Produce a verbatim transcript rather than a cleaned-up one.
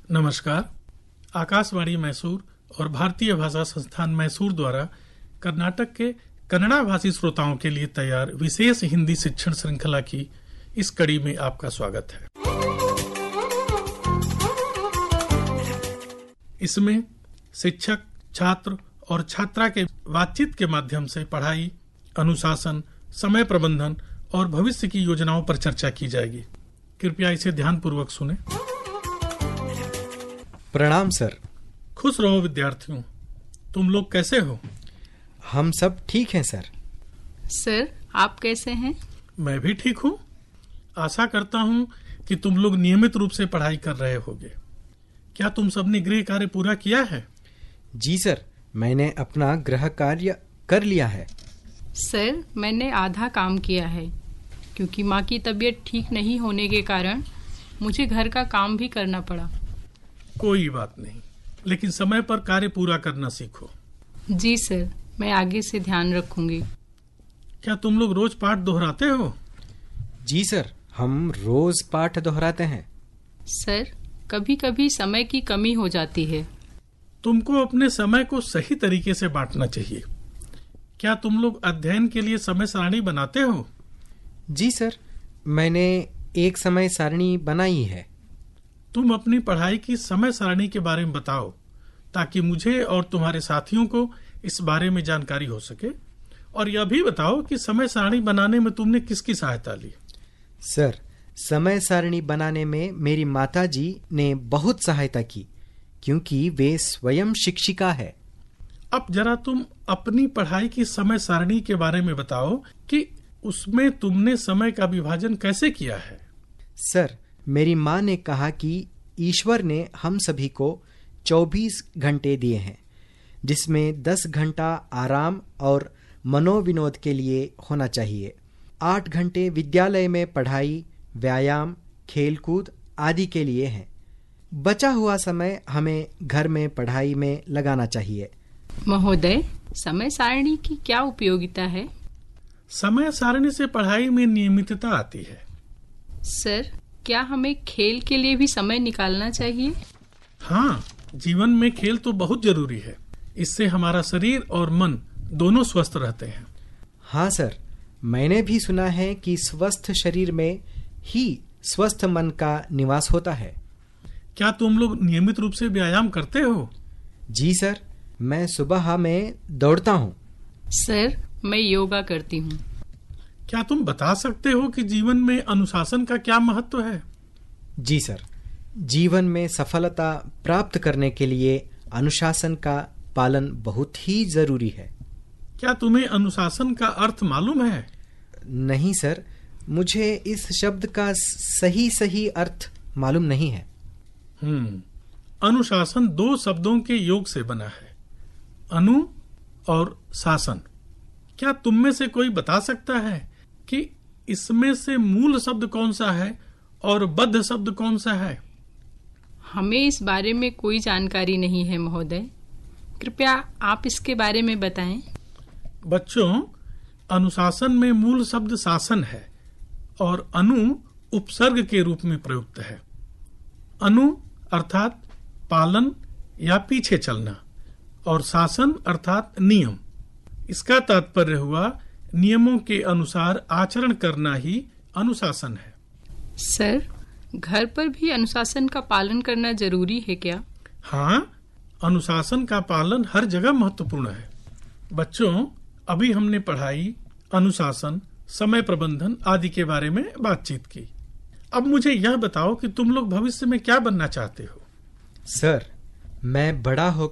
नमस्कार। आकाशवाणी मैसूर और भारतीय भाषा संस्थान मैसूर द्वारा कर्नाटक के कन्नड़ा भाषी श्रोताओं के लिए तैयार विशेष हिंदी शिक्षण श्रृंखला की इस कड़ी में आपका स्वागत है। इसमें शिक्षक, छात्र और छात्रा के बातचीत के माध्यम से पढ़ाई, अनुशासन, समय प्रबंधन और भविष्य की योजनाओं पर चर्चा की जाएगी। कृपया इसे ध्यानपूर्वक सुनें। प्रणाम सर। खुश रहो विद्यार्थियों। तुम लोग कैसे हो? हम सब ठीक हैं सर। सर, आप कैसे हैं? मैं भी ठीक हूँ। आशा करता हूँ कि तुम लोग नियमित रूप से पढ़ाई कर रहे होगे। क्या तुम सबने गृह कार्य पूरा किया है? जी सर, मैंने अपना गृह कार्य कर लिया है। सर, मैंने आधा काम किया है क्योंकि माँ की तबीयत ठीक नहीं होने के कारण मुझे घर का काम भी करना पड़ा। कोई बात नहीं, लेकिन समय पर कार्य पूरा करना सीखो। जी सर, मैं आगे से ध्यान रखूंगी। क्या तुम लोग रोज पाठ दोहराते हो? जी सर, हम रोज पाठ दोहराते हैं। सर, कभी कभी समय की कमी हो जाती है। तुमको अपने समय को सही तरीके से बांटना चाहिए। क्या तुम लोग अध्ययन के लिए समय सारणी बनाते हो? जी सर, मैंने एक समय सारणी बनाई है। तुम अपनी पढ़ाई की समय सारणी के बारे में बताओ ताकि मुझे और तुम्हारे साथियों को इस बारे में जानकारी हो सके। और यह भी बताओ कि समय सारणी बनाने में तुमने किसकी सहायता ली? सर, समय सारणी बनाने में मेरी माताजी ने बहुत सहायता की क्योंकि वे स्वयं शिक्षिका है। अब जरा तुम अपनी पढ़ाई की समय सारणी के बारे में बताओ कि उसमें तुमने समय का विभाजन कैसे किया है। सर, मेरी माँ ने कहा कि ईश्वर ने हम सभी को चौबीस घंटे दिए हैं, जिसमें दस घंटा आराम और मनोविनोद के लिए होना चाहिए। आठ घंटे विद्यालय में पढ़ाई, व्यायाम, खेलकूद आदि के लिए हैं। बचा हुआ समय हमें घर में पढ़ाई में लगाना चाहिए। महोदय, समय सारणी की क्या उपयोगिता है? समय सारणी से पढ़ाई में नियमितता आती है। सर, क्या हमें खेल के लिए भी समय निकालना चाहिए? हाँ, जीवन में खेल तो बहुत जरूरी है। इससे हमारा शरीर और मन दोनों स्वस्थ रहते हैं। हाँ सर, मैंने भी सुना है कि स्वस्थ शरीर में ही स्वस्थ मन का निवास होता है। क्या तुम लोग नियमित रूप से व्यायाम करते हो? जी सर, मैं सुबह में दौड़ता हूँ। सर, मैं योगा करती हूँ। क्या तुम बता सकते हो कि जीवन में अनुशासन का क्या महत्व है? जी सर, जीवन में सफलता प्राप्त करने के लिए अनुशासन का पालन बहुत ही जरूरी है। क्या तुम्हें अनुशासन का अर्थ मालूम है? नहीं सर, मुझे इस शब्द का सही सही अर्थ मालूम नहीं है। हम्म, अनुशासन दो शब्दों के योग से बना है, अनु और शासन। क्या तुम में से कोई बता सकता है कि इसमें से मूल शब्द कौन सा है और बद्ध शब्द कौन सा है? हमें इस बारे में कोई जानकारी नहीं है महोदय। कृपया आप इसके बारे में बताएं। बच्चों, अनुशासन में मूल शब्द शासन है और अनु उपसर्ग के रूप में प्रयुक्त है। अनु अर्थात पालन या पीछे चलना और शासन अर्थात नियम। इसका तात्पर्य हुआ नियमों के अनुसार आचरण करना ही अनुशासन है। सर, घर पर भी अनुशासन का पालन करना जरूरी है क्या? हाँ, अनुशासन का पालन हर जगह महत्वपूर्ण है। बच्चों, अभी हमने पढ़ाई, अनुशासन, समय प्रबंधन आदि के बारे में बातचीत की। अब मुझे यह बताओ कि तुम लोग भविष्य में क्या बनना चाहते हो? सर, मैं बड़ा हो